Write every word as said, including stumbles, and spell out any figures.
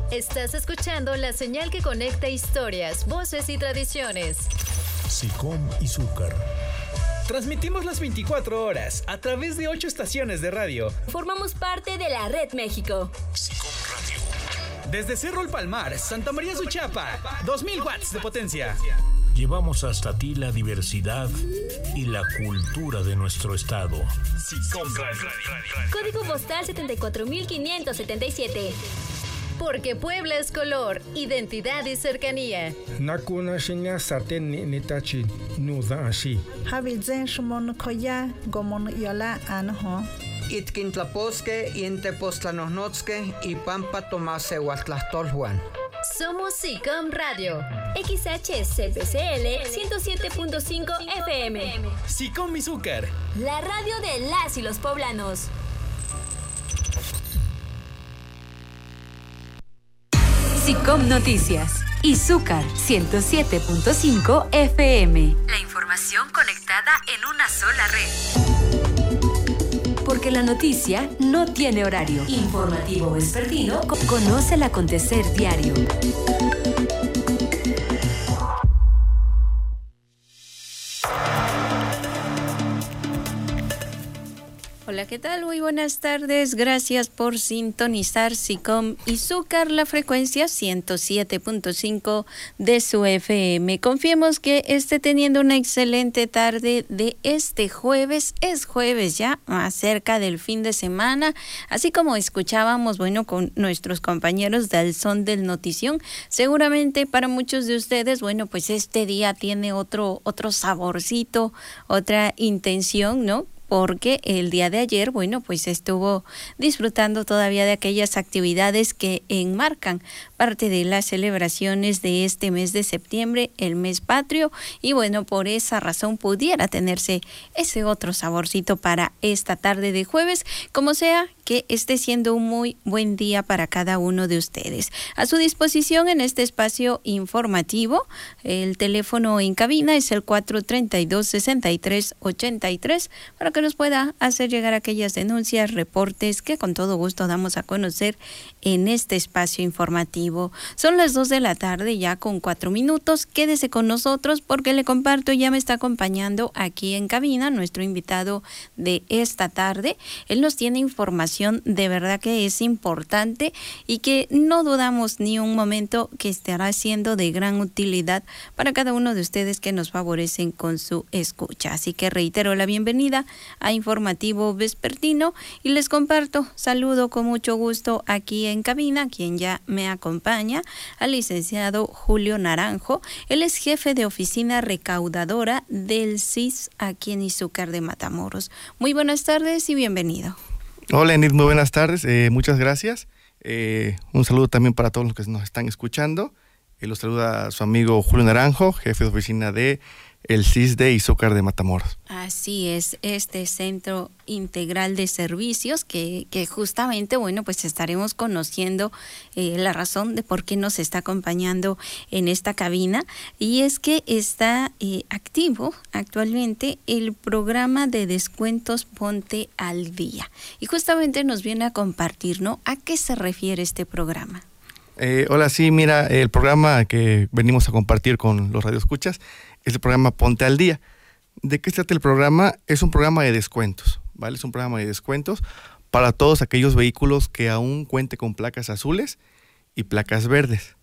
Estás escuchando la señal que conecta historias, voces y tradiciones. SICOM Izúcar. Transmitimos las veinticuatro horas a través de ocho estaciones de radio. Formamos parte de la Red México. SICOM Radio. Desde Cerro El Palmar, Santa María Suchiapa, dos mil watts de potencia. Llevamos hasta ti la diversidad y la cultura de nuestro estado. SICOM Radio. Código postal setenta y cuatro mil quinientos setenta y siete. Porque Puebla es color, identidad y cercanía. Nakuna shinya saten ni nitachi nuda ashi. Habizen shumon koya gomon yola anho. Itkintlaposque y Entepoztlanohnotske y Pampa Tomase Huatlastolhuan. Somos SICOM Radio. X H C P C L ciento siete punto cinco F M. SICOM Izúcar. La radio de las y los poblanos. SICOM Noticias. Izúcar ciento siete punto cinco F M. La información conectada en una sola red. Porque la noticia no tiene horario. Informativo vespertino. Conoce el acontecer diario. Hola, ¿qué tal? Muy buenas tardes. Gracias por sintonizar SICOM Izúcar, la frecuencia ciento siete punto cinco de su F M. Confiemos que esté teniendo una excelente tarde de este jueves. Es jueves ya, más cerca del fin de semana. Así como escuchábamos, bueno, con nuestros compañeros del Son del Notición, seguramente para muchos de ustedes, bueno, pues este día tiene otro, otro saborcito, otra intención, ¿no? Porque el día de ayer, bueno, pues estuvo disfrutando todavía de aquellas actividades que enmarcan parte de las celebraciones de este mes de septiembre, el mes patrio, y bueno, por esa razón pudiera tenerse ese otro saborcito para esta tarde de jueves, como sea que esté siendo un muy buen día para cada uno de ustedes. A su disposición en este espacio informativo, el teléfono en cabina es el cuatro treinta y dos, sesenta y tres ochenta y tres para que nos pueda hacer llegar aquellas denuncias, reportes que con todo gusto damos a conocer en este espacio informativo. Son las dos de la tarde ya con cuatro minutos. Quédese con nosotros porque le comparto, ya me está acompañando aquí en cabina nuestro invitado de esta tarde. Él nos tiene información de verdad que es importante y que no dudamos ni un momento que estará siendo de gran utilidad para cada uno de ustedes que nos favorecen con su escucha. Así que reitero la bienvenida a Informativo Vespertino y les comparto, saludo con mucho gusto aquí en cabina, quien ya me acompaña, al licenciado Julio Naranjo. Él es jefe de oficina recaudadora del S I S aquí en Izúcar de Matamoros. Muy buenas tardes y bienvenido. Hola, Enid, muy buenas tardes, eh, muchas gracias. Eh, un saludo también para todos los que nos están escuchando. Eh, los saluda su amigo Julio Naranjo, jefe de oficina de el S I S de Izúcar de Matamoros. Así es, este Centro Integral de Servicios que, que justamente, bueno, pues estaremos conociendo eh, la razón de por qué nos está acompañando en esta cabina, y es que está eh, activo actualmente el programa de descuentos Ponte al Día, y justamente nos viene a compartir, ¿no?, ¿a qué se refiere este programa? Eh, hola, sí, mira, el programa que venimos a compartir con los radioescuchas es el programa Ponte al Día. ¿De qué se trata el programa? Es un programa de descuentos, ¿vale? Es un programa de descuentos para todos aquellos vehículos que aún cuenten con placas azules y placas verdes,